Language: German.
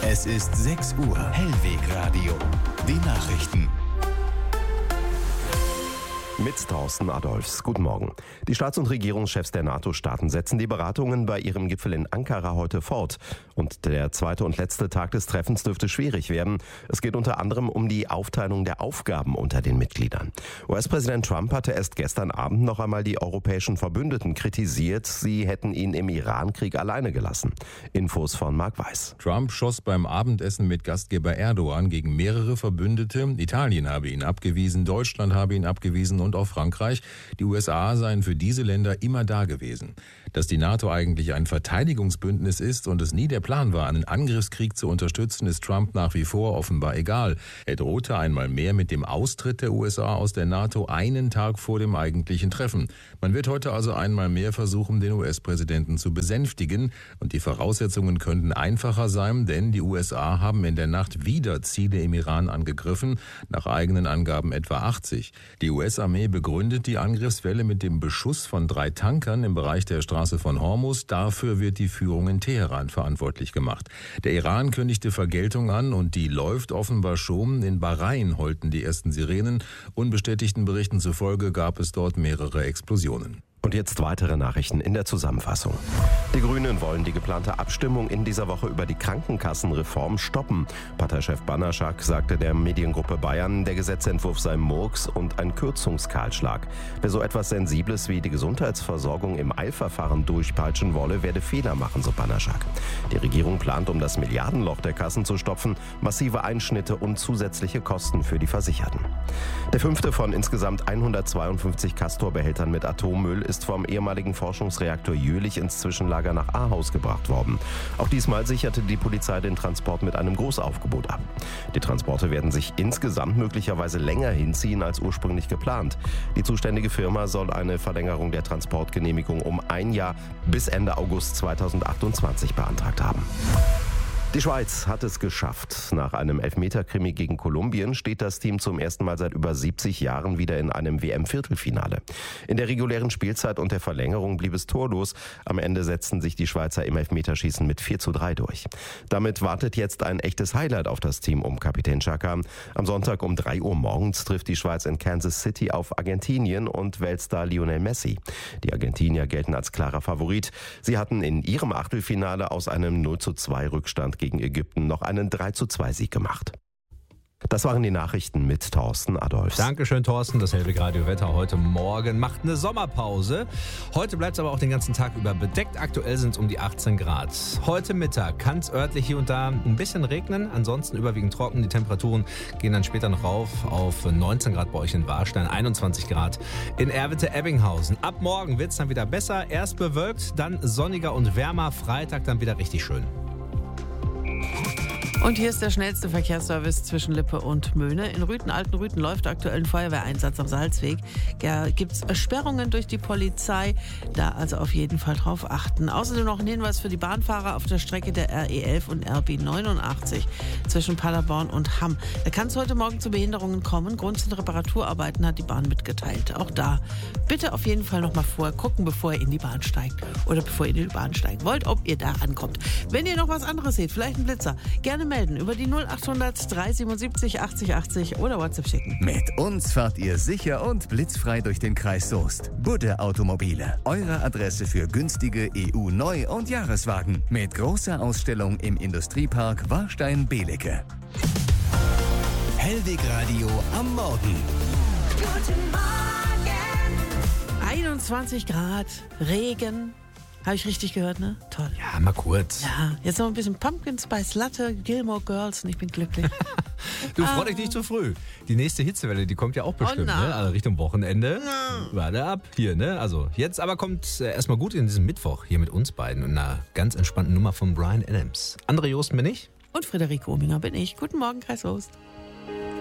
Es ist 6 Uhr. Hellwegradio. Die Nachrichten. Mit Thorsten Adolphs. Guten Morgen. Die Staats- und Regierungschefs der NATO-Staaten setzen die Beratungen bei ihrem Gipfel in Ankara heute fort. Und der zweite und letzte Tag des Treffens dürfte schwierig werden. Es geht unter anderem um die Aufteilung der Aufgaben unter den Mitgliedern. US-Präsident Trump hatte erst gestern Abend noch einmal die europäischen Verbündeten kritisiert. Sie hätten ihn im Iran-Krieg alleine gelassen. Infos von Marc Weiß. Trump schoss beim Abendessen mit Gastgeber Erdogan gegen mehrere Verbündete. Italien habe ihn abgewiesen, Deutschland habe ihn abgewiesen und auch Frankreich. Die USA seien für diese Länder immer da gewesen. Dass die NATO eigentlich ein Verteidigungsbündnis ist und es nie der Plan war, einen Angriffskrieg zu unterstützen, ist Trump nach wie vor offenbar egal. Er drohte einmal mehr mit dem Austritt der USA aus der NATO einen Tag vor dem eigentlichen Treffen. Man wird heute also einmal mehr versuchen, den US-Präsidenten zu besänftigen. Und die Voraussetzungen könnten einfacher sein, denn die USA haben in der Nacht wieder Ziele im Iran angegriffen, nach eigenen Angaben etwa 80. Die US-Armee begründet die Angriffswelle mit dem Beschuss von 3 Tankern im Bereich der Straße von Hormuz. Dafür wird die Führung in Teheran verantwortlich gemacht. Der Iran kündigte Vergeltung an und die läuft offenbar schon. In Bahrain heulten die ersten Sirenen. Unbestätigten Berichten zufolge gab es dort mehrere Explosionen. Und jetzt weitere Nachrichten in der Zusammenfassung. Die Grünen wollen die geplante Abstimmung in dieser Woche über die Krankenkassenreform stoppen. Parteichef Banaschak sagte der Mediengruppe Bayern, der Gesetzentwurf sei Murks und ein Kürzungskahlschlag. Wer so etwas Sensibles wie die Gesundheitsversorgung im Eilverfahren durchpeitschen wolle, werde Fehler machen, so Banaschak. Die Regierung plant, um das Milliardenloch der Kassen zu stopfen, massive Einschnitte und zusätzliche Kosten für die Versicherten. Der 5. von insgesamt 152 Castor-Behältern mit Atommüll ist vom ehemaligen Forschungsreaktor Jülich ins Zwischenlager nach Ahaus gebracht worden. Auch diesmal sicherte die Polizei den Transport mit einem Großaufgebot ab. Die Transporte werden sich insgesamt möglicherweise länger hinziehen als ursprünglich geplant. Die zuständige Firma soll eine Verlängerung der Transportgenehmigung um 1 Jahr bis Ende August 2028 beantragt haben. Die Schweiz hat es geschafft. Nach einem Elfmeter-Krimi gegen Kolumbien steht das Team zum ersten Mal seit über 70 Jahren wieder in einem WM-Viertelfinale. In der regulären Spielzeit und der Verlängerung blieb es torlos. Am Ende setzten sich die Schweizer im Elfmeterschießen mit 4:3 durch. Damit wartet jetzt ein echtes Highlight auf das Team um Kapitän Xhaka. Am Sonntag um 3 Uhr morgens trifft die Schweiz in Kansas City auf Argentinien und Weltstar Lionel Messi. Die Argentinier gelten als klarer Favorit. Sie hatten in ihrem Achtelfinale aus einem 0:2 Rückstand gegen Ägypten noch einen 3:2 Sieg gemacht. Das waren die Nachrichten mit Thorsten Adolphs. Dankeschön, Thorsten. Das Hellwegradio-Wetter heute Morgen macht eine Sommerpause. Heute bleibt es aber auch den ganzen Tag über bedeckt. Aktuell sind es um die 18 Grad. Heute Mittag kann es örtlich hier und da ein bisschen regnen. Ansonsten überwiegend trocken. Die Temperaturen gehen dann später noch rauf auf 19 Grad bei euch in Warstein, 21 Grad in Erwitte-Ebbinghausen. Ab morgen wird es dann wieder besser. Erst bewölkt, dann sonniger und wärmer. Freitag dann wieder richtig schön. Und hier ist der schnellste Verkehrsservice zwischen Lippe und Möhne. In Rüthen, Altenrüthen läuft aktuell ein Feuerwehreinsatz am Salzweg. Da gibt es Sperrungen durch die Polizei. Da also auf jeden Fall drauf achten. Außerdem noch ein Hinweis für die Bahnfahrer auf der Strecke der RE11 und RB89 zwischen Paderborn und Hamm. Da kann es heute Morgen zu Behinderungen kommen. Grund sind Reparaturarbeiten, hat die Bahn mitgeteilt. Auch da bitte auf jeden Fall noch mal vorher gucken, bevor ihr in die Bahn steigt. Oder bevor ihr in die Bahn steigen wollt, ob ihr da ankommt. Wenn ihr noch was anderes seht, vielleicht einen Blitzer, gerne melden über die 0800 377 80 80 oder WhatsApp schicken. Mit uns fahrt ihr sicher und blitzfrei durch den Kreis Soest. Budde Automobile, eure Adresse für günstige EU-Neu- und Jahreswagen. Mit großer Ausstellung im Industriepark Warstein-Belecke. Hellwegradio am Morgen. Guten Morgen. 21 Grad, Regen. Habe ich richtig gehört, ne? Toll. Ja, mal kurz. Ja, jetzt noch ein bisschen Pumpkin Spice Latte, Gilmore Girls und ich bin glücklich. Du freu dich nicht zu früh. Die nächste Hitzewelle, die kommt ja auch bestimmt, ne? Also Richtung Wochenende. Warte ab, hier, ne? Also jetzt aber kommt erstmal gut in diesen Mittwoch hier mit uns beiden und einer ganz entspannten Nummer von Bryan Adams. André Josten bin ich. Und Friederike Ominger bin ich. Guten Morgen, Kreis Soest.